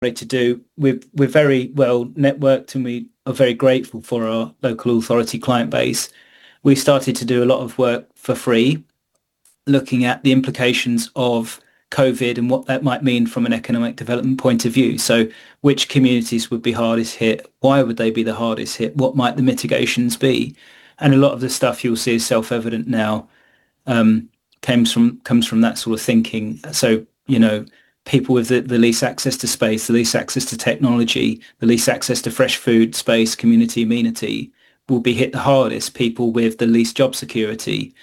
to do. We're very well networked, and we are very grateful for our local authority client base. We started to do a lot of work for free, looking at the implications of COVID and what that might mean from an economic development point of view. So which communities would be hardest hit? Why would they be the hardest hit? What might the mitigations be? And a lot of the stuff you'll see is self-evident now, comes from that sort of thinking. So, people with the least access to space, the least access to technology, the least access to fresh food, space, community amenity will be hit the hardest. People with the least job security.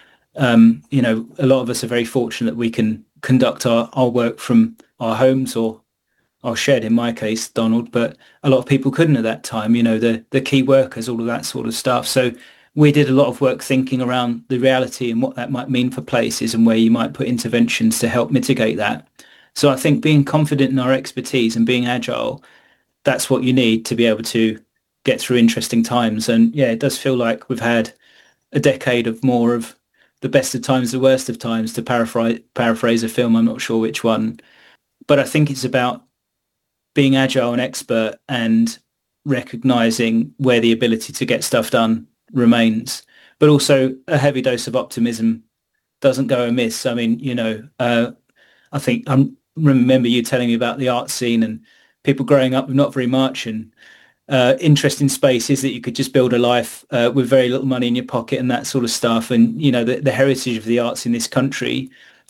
A lot of us are very fortunate that we can conduct our work from our homes or our shed, in my case, Donald, but a lot of people couldn't at that time, the key workers, all of that sort of stuff. So we did a lot of work thinking around the reality and what that might mean for places and where you might put interventions to help mitigate that. So I think being confident in our expertise and being agile, that's what you need to be able to get through interesting times. And yeah, it does feel like we've had a decade of more of the best of times, the worst of times, to paraphrase a film. I'm not sure which one, but I think it's about being agile and expert and recognizing where the ability to get stuff done remains, but also a heavy dose of optimism doesn't go amiss. I mean, I think I remember you telling me about the art scene and people growing up with not very much, and interest in space is that you could just build a life with very little money in your pocket and that sort of stuff. And, the heritage of the arts in this country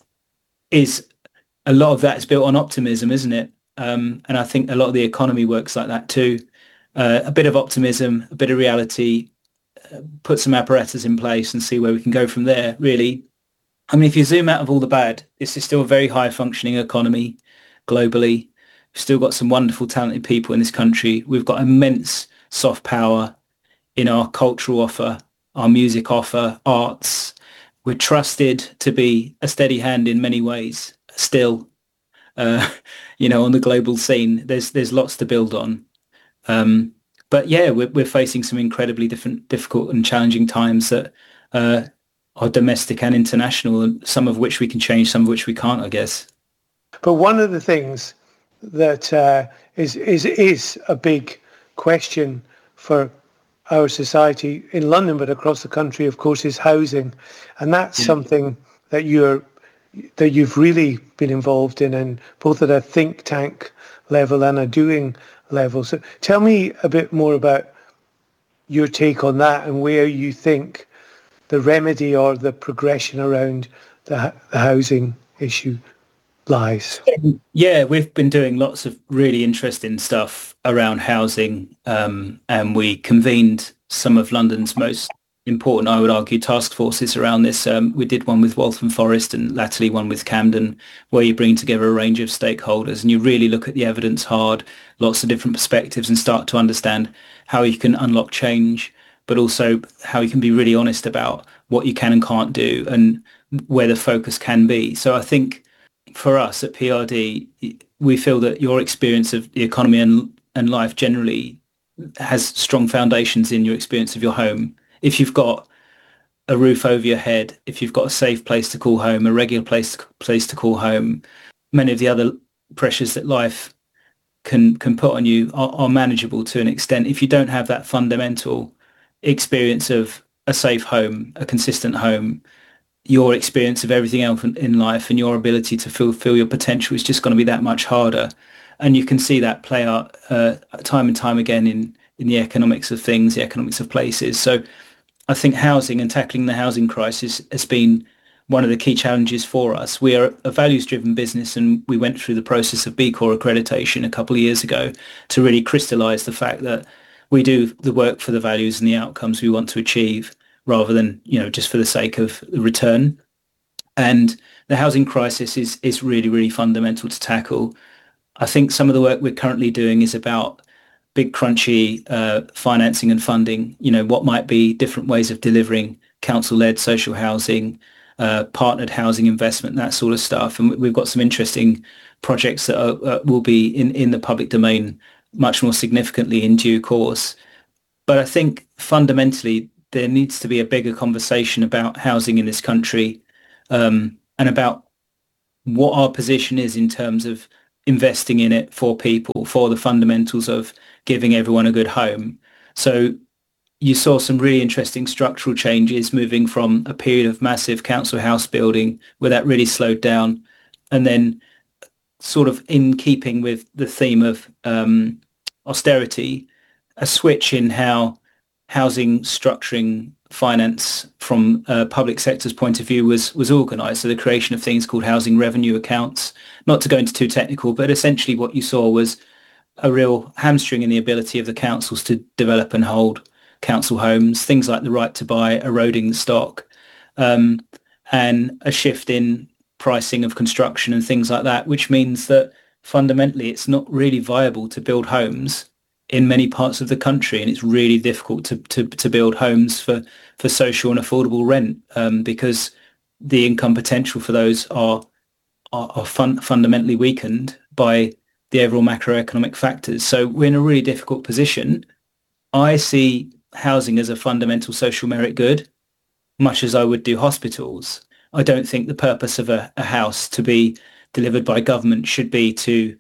is a lot of that is built on optimism, isn't it? And I think a lot of the economy works like that too. A bit of optimism, a bit of reality, put some apparatus in place and see where we can go from there, really. I mean, if you zoom out of all the bad, this is still a very high functioning economy globally. We've still got some wonderful, talented people in this country. We've got immense soft power in our cultural offer, our music offer, arts. We're trusted to be a steady hand in many ways still, on the global scene. There's lots to build on. But yeah, we're facing some incredibly difficult and challenging times that are domestic and international, and some of which we can change, some of which we can't, I guess. But one of the things that is a big question for our society in London, but across the country, of course, is housing, and that's something that you've really been involved in, and both at a think tank level and a doing level. So tell me a bit more about your take on that and where you think the remedy or the progression around the housing issue lies. Yeah, we've been doing lots of really interesting stuff around housing, and we convened some of London's most important, I would argue, task forces around this. We did one with Waltham Forest and latterly one with Camden, where you bring together a range of stakeholders and you really look at the evidence hard, lots of different perspectives, and start to understand how you can unlock change, but also how you can be really honest about what you can and can't do and where the focus can be. So I think for us at PRD, we feel that your experience of the economy and life generally has strong foundations in your experience of your home. If you've got a roof over your head, if you've got a safe place to call home, a regular place to call home, many of the other pressures that life can put on you are manageable to an extent. If you don't have that fundamental experience of a safe home, a consistent home, your experience of everything else in life and your ability to fulfill your potential is just going to be that much harder. And you can see that play out time and time again in the economics of things, the economics of places. So I think housing and tackling the housing crisis has been one of the key challenges for us. We are a values-driven business, and we went through the process of B Corp accreditation a couple of years ago to really crystallise the fact that we do the work for the values and the outcomes we want to achieve, rather than just for the sake of the return. And the housing crisis is really, really fundamental to tackle. I think some of the work we're currently doing is about big crunchy financing and funding. What might be different ways of delivering council-led social housing, partnered housing investment, that sort of stuff. And we've got some interesting projects that will be in the public domain much more significantly in due course. But I think fundamentally there needs to be a bigger conversation about housing in this country, and about what our position is in terms of investing in it for people, for the fundamentals of giving everyone a good home. So you saw some really interesting structural changes moving from a period of massive council house building where that really slowed down, and then sort of in keeping with the theme of austerity, a switch in how housing structuring finance from a public sector's point of view was organised. So the creation of things called housing revenue accounts. Not to go into too technical, but essentially what you saw was a real hamstring in the ability of the councils to develop and hold council homes, things like the right to buy eroding the stock, and a shift in pricing of construction and things like that, which means that fundamentally it's not really viable to build homes in many parts of the country, and it's really difficult to build homes for social and affordable rent, because the income potential for those are fundamentally weakened by the overall macroeconomic factors. So we're in a really difficult position. I see housing as a fundamental social merit good, much as I would do hospitals. I don't think the purpose of a house to be delivered by government should be to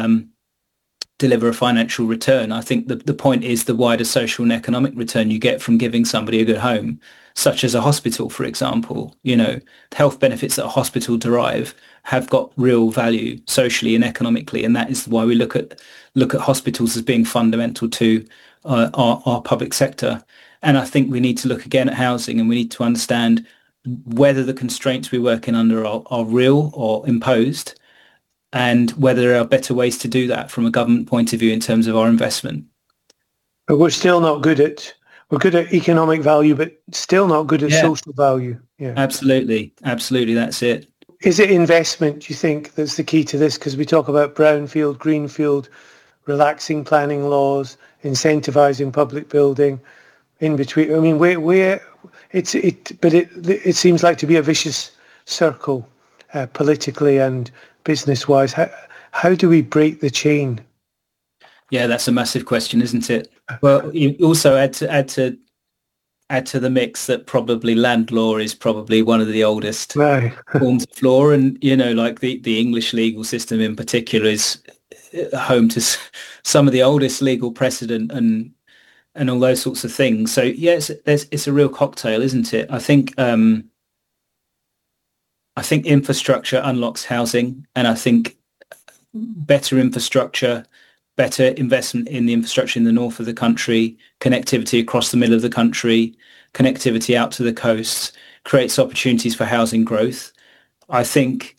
deliver a financial return. I think the point is the wider social and economic return you get from giving somebody a good home, such as a hospital, for example. You know, the health benefits that a hospital derive have got real value socially and economically, and that is why we look at hospitals as being fundamental to our public sector. And I think we need to look again at housing, and we need to understand whether the constraints we're working under are real or imposed, and whether there are better ways to do that from a government point of view in terms of our investment. But we're good at economic value, but still not good at social value. Yeah, absolutely, that's it. Is it investment, do you think, that's the key to this? Because we talk about brownfield, greenfield, relaxing planning laws, incentivizing public building, in between. I mean, it seems like to be a vicious circle, politically and business-wise. How do we break the chain? Yeah, that's a massive question, isn't it? Well, you also add to the mix that probably land law is probably one of the oldest forms of law, and you know, like the English legal system in particular is home to some of the oldest legal precedent and all those sorts of things. So yes, it's a real cocktail, isn't it? I think infrastructure unlocks housing, and I think better infrastructure, better investment in the infrastructure in the north of the country, connectivity across the middle of the country, connectivity out to the coast, creates opportunities for housing growth. I think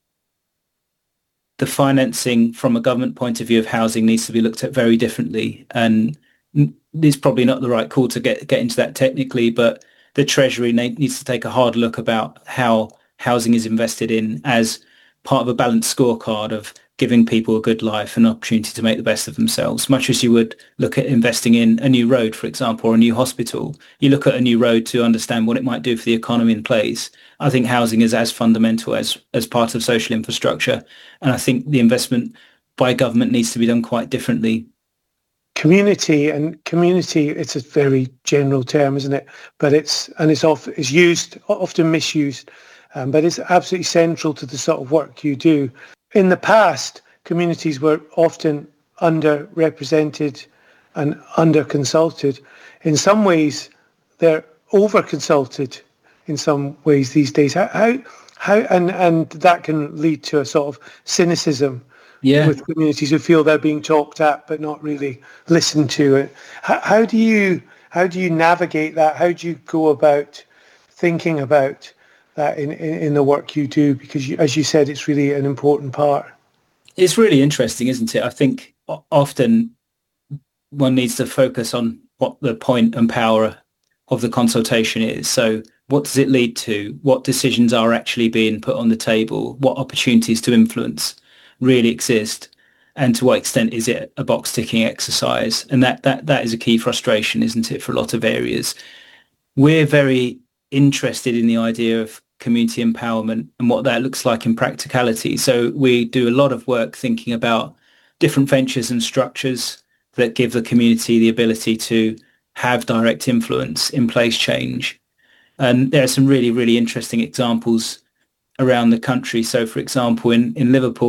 the financing from a government point of view of housing needs to be looked at very differently, and it's probably not the right call to get into that technically, but the Treasury needs to take a hard look about how housing is invested in as part of a balanced scorecard of giving people a good life and opportunity to make the best of themselves, much as you would look at investing in a new road, for example, or a new hospital. You look at a new road to understand what it might do for the economy in place. I think housing is as fundamental as part of social infrastructure. And I think the investment by government needs to be done quite differently. Community, it's a very general term, isn't it? But it's often misused, but it's absolutely central to the sort of work you do. In the past, communities were often underrepresented and under-consulted. In some ways, they're over-consulted in some ways these days. How and that can lead to a sort of cynicism with communities who feel they're being talked at but not really listened to. How do you navigate that? How do you go about thinking about that in the work you do? Because as you said, it's really an important part. It's really interesting, isn't it? I think often one needs to focus on what the point and power of the consultation is. So what does it lead to? What decisions are actually being put on the table? What opportunities to influence really exist? And to what extent is it a box ticking exercise? And that is a key frustration, isn't it, for a lot of areas? We're very interested in the idea of community empowerment and what that looks like in practicality. So we do a lot of work thinking about different ventures and structures that give the community the ability to have direct influence in place change. And there are some really, really interesting examples around the country. So, for example, in Liverpool,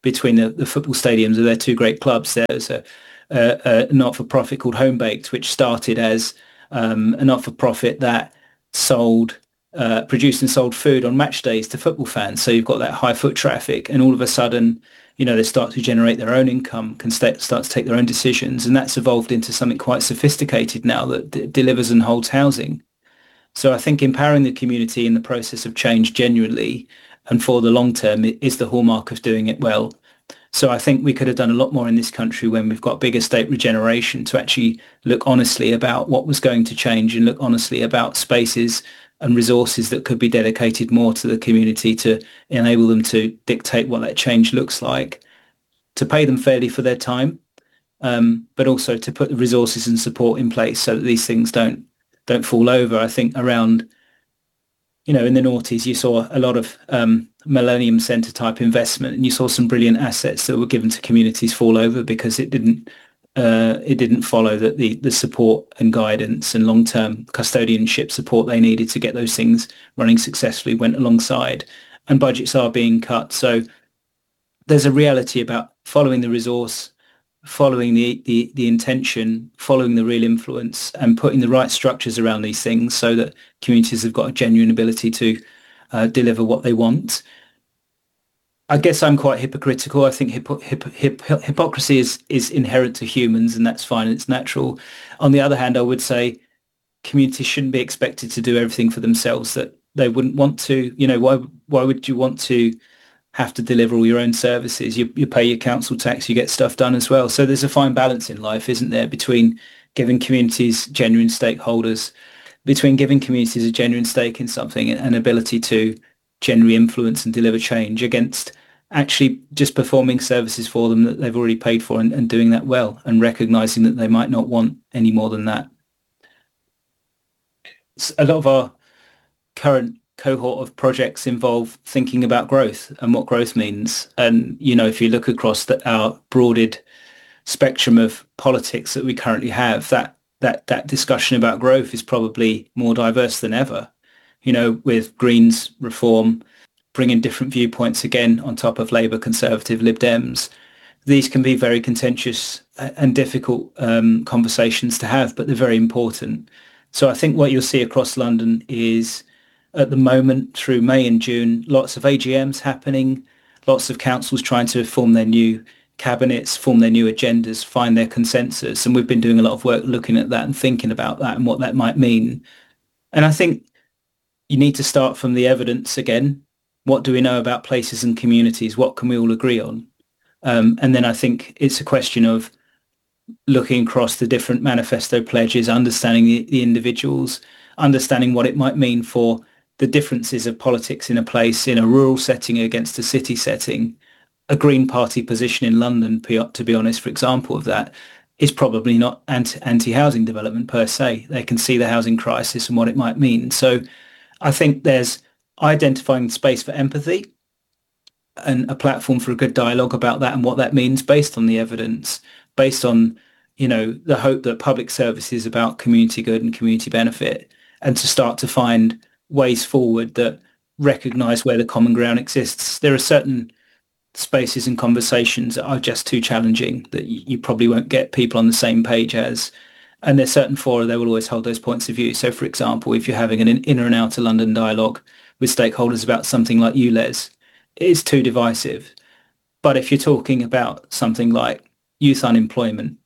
between the football stadiums of their two great clubs. There's a not-for-profit called Home Baked, which started as a not-for-profit that produced and sold food on match days to football fans. So you've got that high foot traffic, and all of a sudden, they start to generate their own income, can start to take their own decisions, and that's evolved into something quite sophisticated now that delivers and holds housing. So I think empowering the community in the process of change genuinely and for the long term is the hallmark of doing it well. So I think we could have done a lot more in this country when we've got big estate regeneration to actually look honestly about what was going to change and look honestly about spaces and resources that could be dedicated more to the community to enable them to dictate what that change looks like, to pay them fairly for their time, but also to put the resources and support in place so that these things don't fall over. I think around, in the noughties, you saw a lot of Millennium Centre type investment, and you saw some brilliant assets that were given to communities fall over because it didn't follow the support and guidance and long-term custodianship support they needed to get those things running successfully went alongside, and budgets are being cut. So there's a reality about following the resource, following the intention, following the real influence, and putting the right structures around these things so that communities have got a genuine ability to deliver what they want. I guess I'm quite hypocritical. I think hypocrisy is inherent to humans, and that's fine. It's natural. On the other hand, I would say communities shouldn't be expected to do everything for themselves that they wouldn't want to. Why would you want to have to deliver all your own services? You pay your council tax, you get stuff done as well. So there's a fine balance in life, isn't there, between giving communities genuine stakeholders, between giving communities a genuine stake in something and ability to genuinely influence and deliver change against actually just performing services for them that they've already paid for and doing that well and recognizing that they might not want any more than that. A lot of our current cohort of projects involve thinking about growth and what growth means. And, if you look across our broadened spectrum of politics that we currently have, that discussion about growth is probably more diverse than ever. With Greens reform, bringing different viewpoints again on top of Labour, Conservative, Lib Dems. These can be very contentious and difficult conversations to have, but they're very important. So I think what you'll see across London is, at the moment, through May and June, lots of AGMs happening, lots of councils trying to form their new cabinets, form their new agendas, find their consensus. And we've been doing a lot of work looking at that and thinking about that and what that might mean. And I think you need to start from the evidence again. What do we know about places and communities? What can we all agree on? And then I think it's a question of looking across the different manifesto pledges, understanding the individuals, understanding what it might mean for the differences of politics in a place, in a rural setting against a city setting. A Green Party position in London, to be honest, for example of that, is probably not anti-housing development per se. They can see the housing crisis and what it might mean. So I think there's identifying space for empathy and a platform for a good dialogue about that and what that means based on the evidence, based on, the hope that public service is about community good and community benefit, and to start to find ways forward that recognise where the common ground exists. There are certain spaces and conversations that are just too challenging that you probably won't get people on the same page as, and there's certain fora they will always hold those points of view. So, for example, if you're having an inner and outer London dialogue with stakeholders about something like ULEZ, it is too divisive. But if you're talking about something like youth unemployment,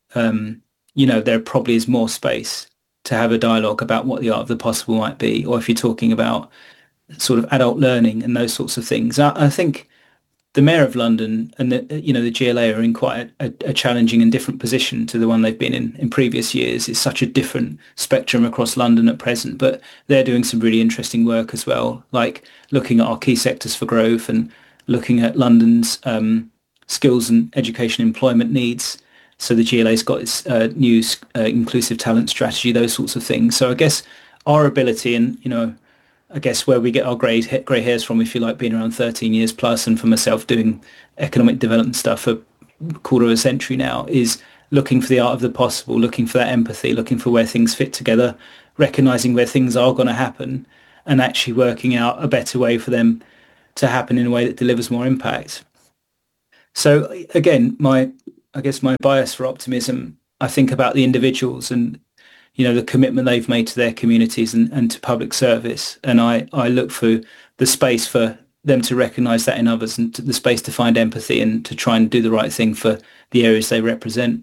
there probably is more space to have a dialogue about what the art of the possible might be. Or if you're talking about sort of adult learning and those sorts of things, I think the Mayor of London and the GLA are in quite a challenging and different position to the one they've been in previous years. It's such a different spectrum across London at present, but they're doing some really interesting work as well, like looking at our key sectors for growth and looking at London's skills and education employment needs. So the GLA's got its new inclusive talent strategy, those sorts of things. So I guess our ability and, I guess where we get our grey hairs from, if you like, being around 13 years plus, and for myself doing economic development stuff for a quarter of a century now, is looking for the art of the possible, looking for that empathy, looking for where things fit together, recognising where things are going to happen, and actually working out a better way for them to happen in a way that delivers more impact. So again, I guess my bias for optimism, I think about the individuals and the commitment they've made to their communities and to public service, and I look for the space for them to recognise that in others, and the space to find empathy and to try and do the right thing for the areas they represent.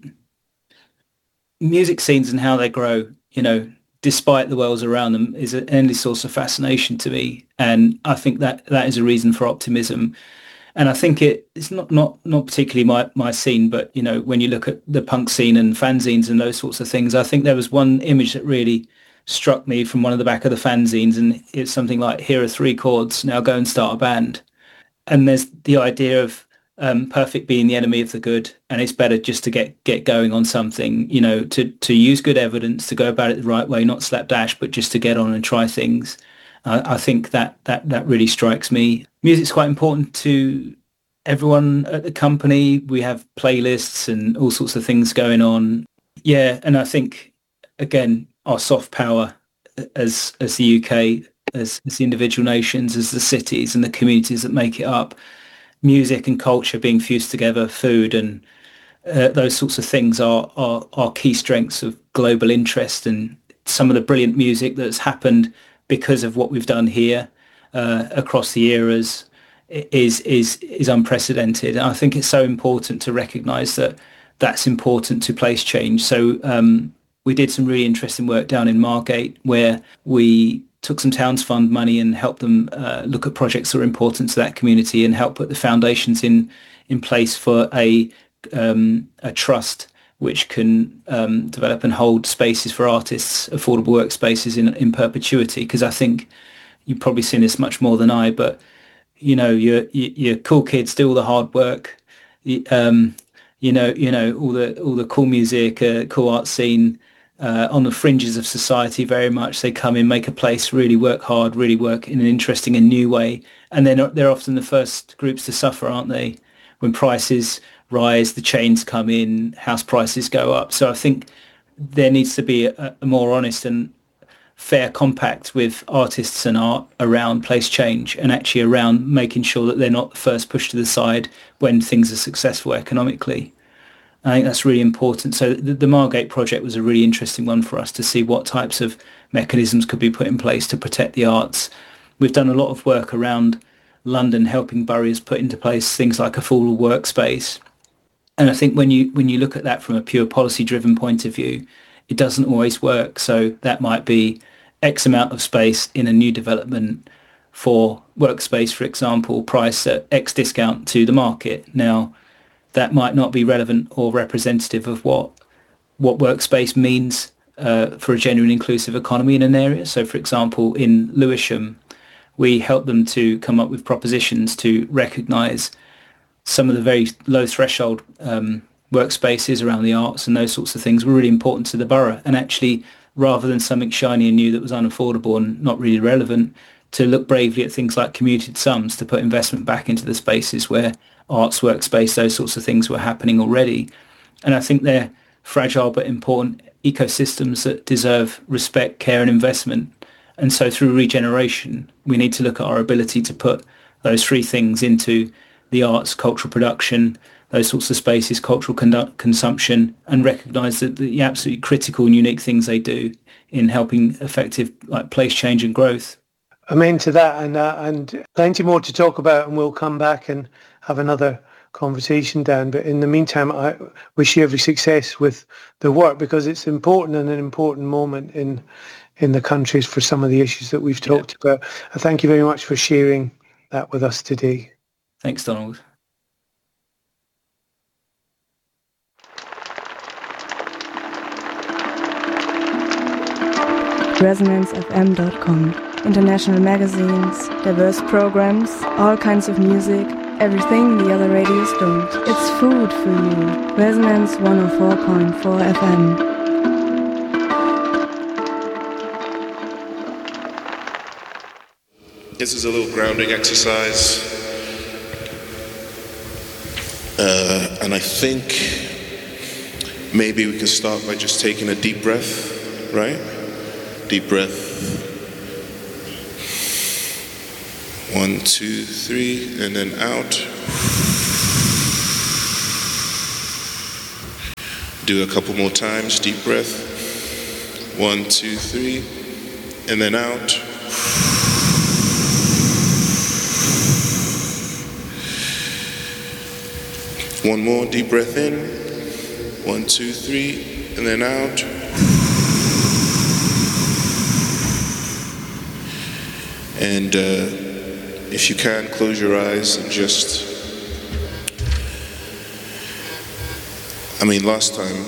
Music scenes and how they grow, despite the worlds around them, is an endless source of fascination to me, and I think that is a reason for optimism. And I think it's not particularly my scene, but when you look at the punk scene and fanzines and those sorts of things, I think there was one image that really struck me from one of the back of the fanzines, and it's something like, "Here are 3 chords, now go and start a band." And there's the idea of perfect being the enemy of the good, and it's better just to get going on something, to use good evidence, to go about it the right way, not slapdash, but just to get on and try things. I think that really strikes me. Music's quite important to everyone at the company. We have playlists and all sorts of things going on. Yeah, and I think, again, our soft power as the UK, as the individual nations, as the cities and the communities that make it up, music and culture being fused together, food and those sorts of things are key strengths of global interest, and some of the brilliant music that's happened because of what we've done here across the eras is unprecedented. And I think it's so important to recognise that that's important to place change. So we did some really interesting work down in Margate, where we took some Towns Fund money and helped them look at projects that are important to that community and help put the foundations in place for a trust which can develop and hold spaces for artists, affordable workspaces in perpetuity. Because I think you've probably seen this much more than I, but your cool kids do all the hard work, all the cool music, cool art scene, on the fringes of society very much. They come in, make a place, really work hard, really work in an interesting and new way, and they're often the first groups to suffer, aren't they? When prices rise, the chains come in, house prices go up. So I think there needs to be a more honest and fair compact with artists and art around place change, and actually around making sure that they're not the first pushed to the side when things are successful economically. I think that's really important. So the Margate project was a really interesting one for us to see what types of mechanisms could be put in place to protect the arts. We've done a lot of work around London, helping boroughs put into place things like affordable workspace. And I think when you look at that from a pure policy-driven point of view, it doesn't always work. So that might be X amount of space in a new development for workspace, for example, priced at X discount to the market. Now, that might not be relevant or representative of what workspace means for a genuine inclusive economy in an area. So, for example, in Lewisham, we helped them to come up with propositions to recognise some of the very low threshold workspaces around the arts, and those sorts of things were really important to the borough. And actually, rather than something shiny and new that was unaffordable and not really relevant, to look bravely at things like commuted sums to put investment back into the spaces where arts, workspace, those sorts of things were happening already. And I think they're fragile but important ecosystems that deserve respect, care and investment. And so through regeneration, we need to look at our ability to put those 3 things into the arts, cultural production, those sorts of spaces, cultural consumption, and recognise that the absolutely critical and unique things they do in helping effective place change and growth. Amen to that, and plenty more to talk about, and we'll come back and have another conversation, Dan. But in the meantime, I wish you every success with the work, because it's important and an important moment in the countries for some of the issues that we've talked about. I thank you very much for sharing that with us today. Thanks, Donald. ResonanceFM.com. International magazines, diverse programs, all kinds of music, everything the other radios don't. It's food for you. Resonance 104.4 FM. This is a little grounding exercise. And I think maybe we can start by just taking a deep breath, right? Deep breath. 1, 2, 3, and then out. Do a couple more times, deep breath. 1, 2, 3, and then out. One more deep breath in. 1, 2, 3, and then out. And if you can, close your eyes and just... last time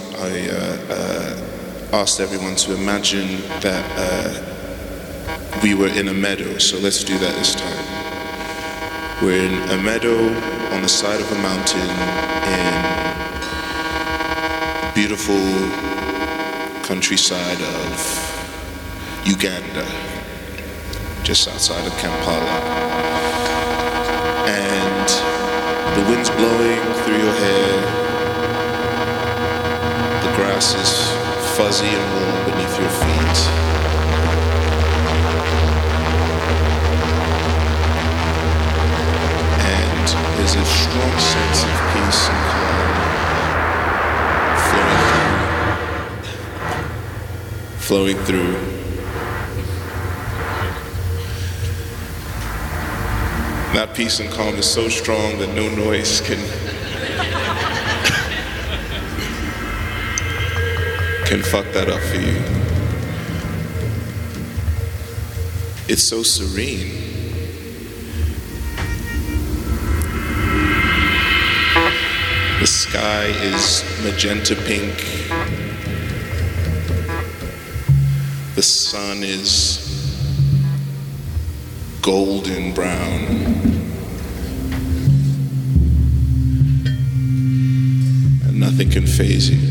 I asked everyone to imagine that we were in a meadow, so let's do that this time. We're in a meadow on the side of a mountain in the beautiful countryside of Uganda, just outside of Kampala. And the wind's blowing through your hair. The grass is fuzzy and warm beneath your feet. And there's a strong sense of peace and calm flowing through. That peace and calm is so strong that no noise can fuck that up for you. It's so serene. The sky is magenta pink. The sun is golden brown. And nothing can faze you.